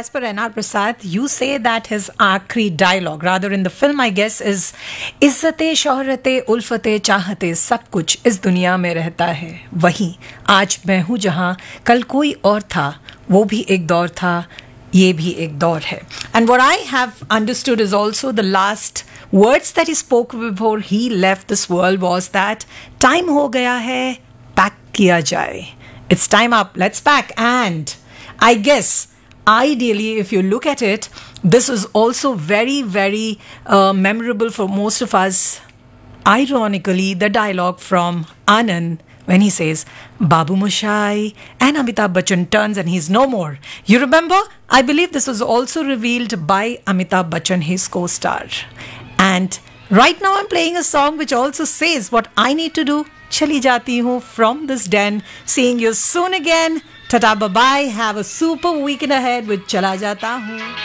as per N.R. Prasad, you say that his आखिरी dialogue, rather in the film, I guess, is इज्जते शोहरते उल्फते चाहते सब कुछ इस दुनिया में रहता है, वही आज मैं हूँ जहाँ कल कोई और था, वो भी एक दौर था, ये भी एक दौर है. And what I have understood is also the last words that he spoke before he left this world was that time हो गया है, pack किया जाए. It's time up, let's pack. And I guess, ideally, if you look at it, this is also very, very memorable for most of us. Ironically, the dialogue from Anand when he says, Babu Moshai, and Amitabh Bachchan turns and he's no more. You remember? I believe this was also revealed by Amitabh Bachchan, his co-star. And right now I'm playing a song which also says what I need to do. Chali jati hu from this den. Seeing you soon again. Tata bye bye. Have a super weekend ahead with Chala Jata Hu.